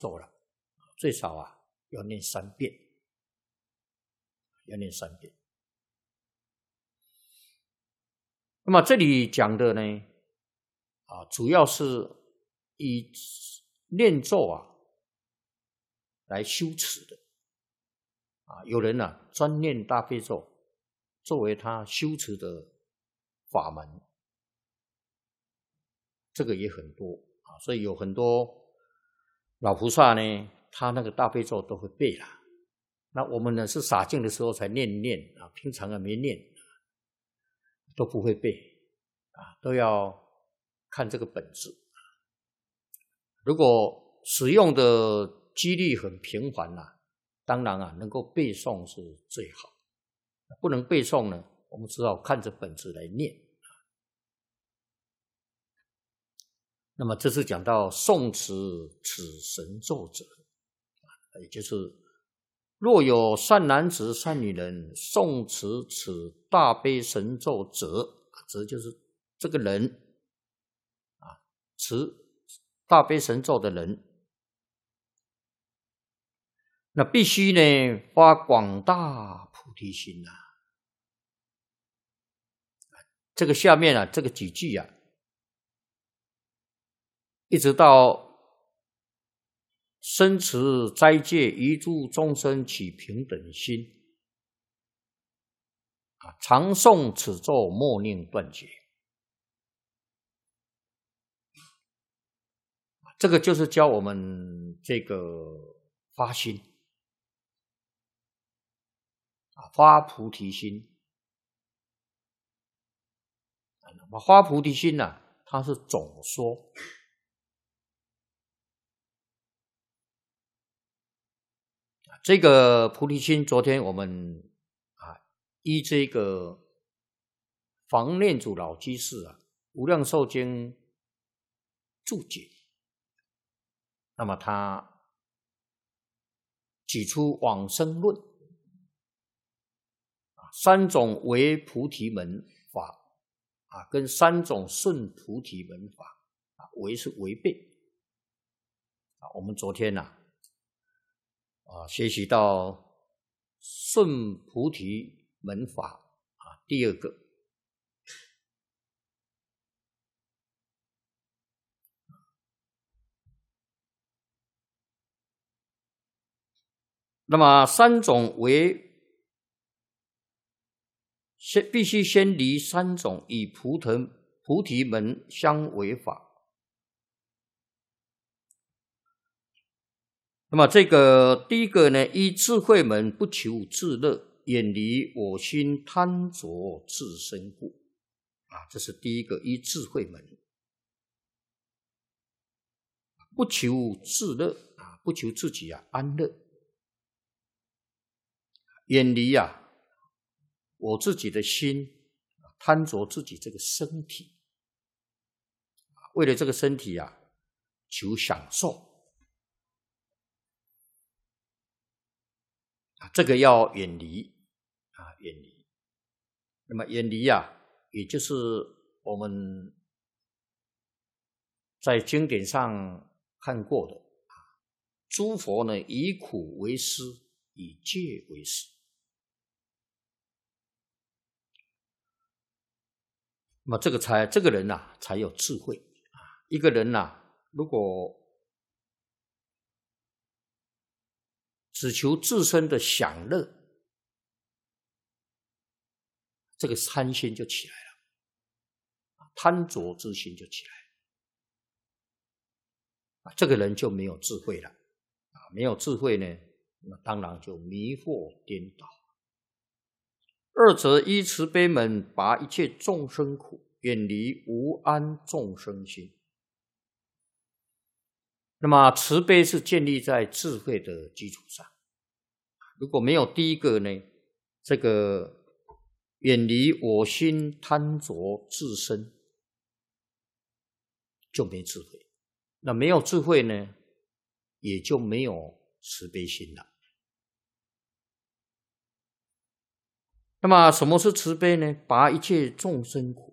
咒了，最少要念3遍，要念3遍。那么这里讲的呢，主要是以念咒来修持的。有人专念大悲咒作为他修持的法门，这个也很多所以有很多老菩萨呢，他那个大悲咒都会背啦。那我们呢是洒净的时候才念，平常没念，都不会背都要看这个本质。如果使用的几率很频繁当然能够背诵是最好。不能背诵呢，我们只好看着本质来念。那么这是讲到诵持此神咒者，也就是若有善男子善女人诵持此大悲神咒者，则就是这个人持大悲神咒的人，那必须呢发广大菩提心这个下面这个几句一直到身持斋戒一诸众生起平等心常诵此咒莫令断绝。这个就是教我们这个发心发菩提心。发菩提心它是总说，这个菩提心昨天我们依这个房念祖老居士无量寿经注解，那么他举出往生论3种为菩提门法跟3种顺菩提门法为是违背我们昨天学习到顺菩提门法第2个那么3种为必须先离3种以菩提门相违法。那么这个第1个呢，依智慧门不求自乐，远离我心贪着自身故这是第1个，依智慧门不求自乐不求自己安乐，远离我自己的心贪着自己这个身体，为了这个身体求享受这个要远离远离。那么远离也就是我们在经典上看过的诸佛呢以苦为师，以戒为师。那么这个人才有智慧一个人如果只求自身的享乐，这个贪心就起来了，贪着之心就起来了这个人就没有智慧了没有智慧呢，那当然就迷惑颠倒。2则依慈悲门拔一切众生苦，远离无安众生心。那么慈悲是建立在智慧的基础上，如果没有第1个呢，这个远离我心贪着自身，就没智慧。那没有智慧呢，也就没有慈悲心了。那么什么是慈悲呢？拔一切众生苦。